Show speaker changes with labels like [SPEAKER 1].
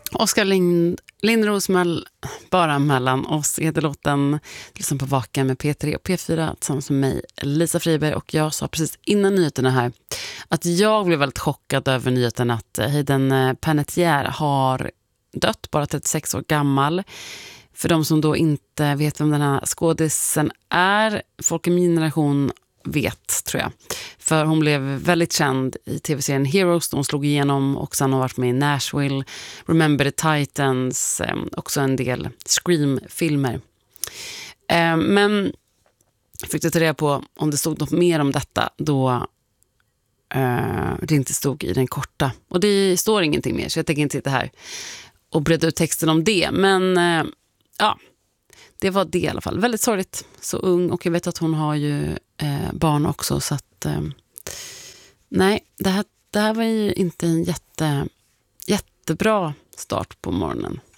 [SPEAKER 1] Oskar Lindros bara mellan oss heter låten, liksom på Vaken med P3 och P4 tillsammans med mig, Lisa Friberg. Och jag sa precis innan nyheterna här att jag blev väldigt chockad över nyheten att Hayden Panettiere har dött, bara 36 år gammal. För de som då inte vet vem den här skådisen är, folk i min generation vet, tror jag. För hon blev väldigt känd i tv-serien Heroes, då hon slog igenom, och sen har varit med i Nashville, Remember the Titans, också en del Scream-filmer. Men fick du ta reda på om det stod något mer om detta då det inte stod i den korta. Och det står ingenting mer, så jag tänker inte sitta här och bredda ut texten om det. Men ja, det var det i alla fall. Väldigt sorgligt, så ung, och jag vet att hon har ju barn också, så att nej, det här var ju inte en jättebra start på morgonen.